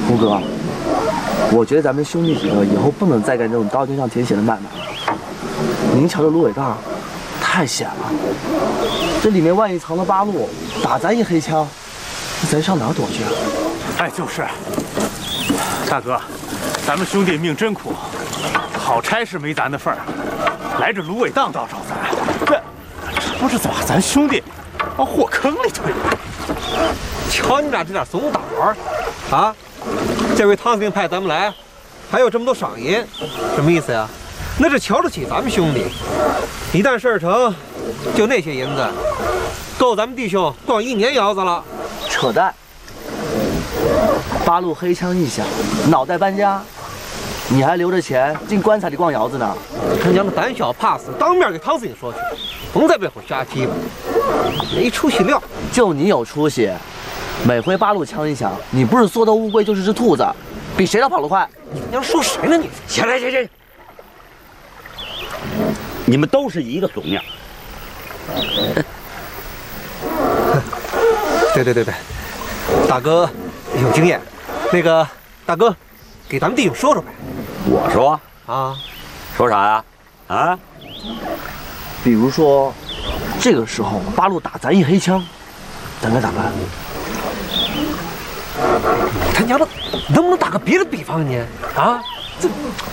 胡哥，我觉得咱们兄弟几个以后不能再干这种刀尖上舔血的买卖了。您瞧这芦苇荡，太险了，这里面万一藏了八路，打咱一黑枪，咱上哪儿躲去啊？ 哎，就是，大哥，咱们兄弟命真苦，好差事没咱的份儿，来这芦苇荡倒找咱，这不是把咱兄弟往火坑里推？ 瞧你俩这点怂胆儿，啊！这回汤司令派咱们来，还有这么多赏银，什么意思呀？那是瞧得起咱们兄弟。一旦事儿成，就那些银子，够咱们弟兄逛1年窑子了。 扯淡！八路黑枪一响，脑袋搬家，你还留着钱进棺材里逛窑子呢？ 他娘的胆小怕死，当面给汤司令说去，甭在背后瞎鸡巴，没出息料。 就你有出息，每回八路枪一响，你不是缩头乌龟就是只兔子，比谁都跑得快。 你娘说谁呢你？ 行，你们都是一个种样。 对，大哥有经验。那个大哥，给咱们弟兄说说呗。 我说啊， 说啥呀？啊？ 比如说，这个时候八路打咱一黑枪，咱该咋办？ 他娘的，能不能打个别的比方你？啊，这。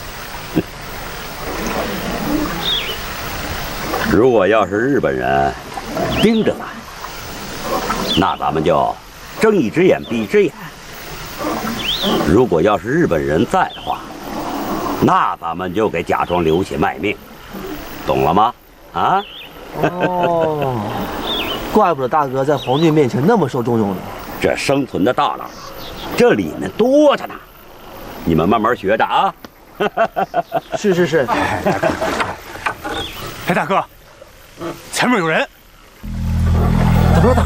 如果要是日本人盯着咱，那咱们就睁一只眼闭一只眼；如果要是日本人在的话，那咱们就给假装流血卖命，懂了吗？啊？ 哦，怪不得大哥在皇军面前那么受重用呢。 这生存的大道，这里面多着呢，你们慢慢学着啊。 是。 哎，大哥，前面有人。 大哥，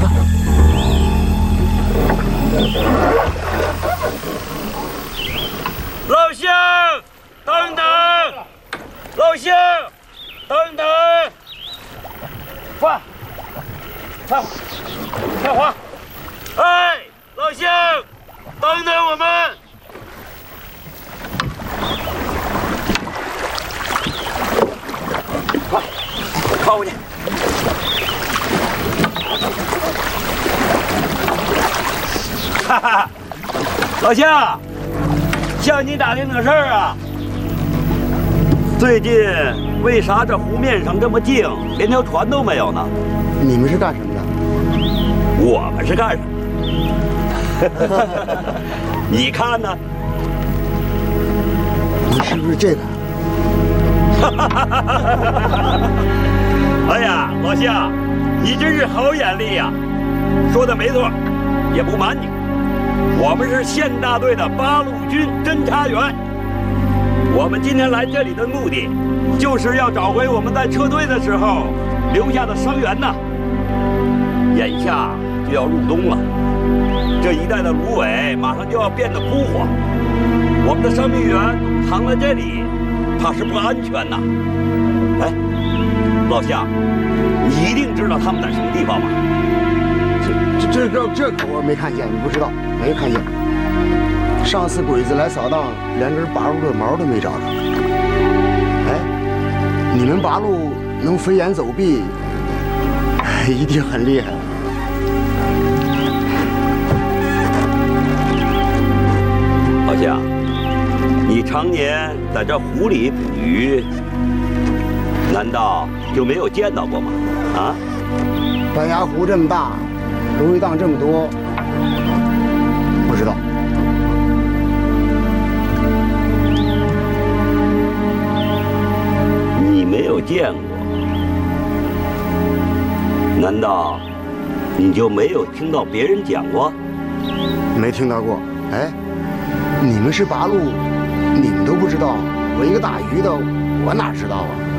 老乡，等等！老乡，等等！快滑！哎，老乡，等等我们！快，靠过去！哈哈，老乡，向你打听个事儿啊。最近为啥这湖面上这么静，连条船都没有呢？ 你们是干什么的？ 我们是干什么？你看呢？ 你是不是这个？ 哎呀，老乡，你真是好眼力呀！说的没错，也不瞒你，我们是县大队的八路军侦察员。我们今天来这里的目的，就是要找回我们在撤退的时候留下的伤员呐。眼下就要入冬了，这一带的芦苇马上就要变得枯黄，我们的伤病员藏在这里，怕是不安全呐。哎，老乡，你一定知道他们在什么地方吧？ 这可我没看见，你不知道，没看见。上次鬼子来扫荡，连根八路的毛都没找着。哎，你们八路能飞檐走壁，一定很厉害。 老乡，你常年在这湖里捕鱼，难道就没有见到过吗？啊？ 丹崖湖这么大，芦苇荡这么多，不知道。 你没有见过，难道你就没有听到别人讲过？ 没听到过。哎，你们是八路，你们都不知道，我一个打鱼的，我哪知道啊？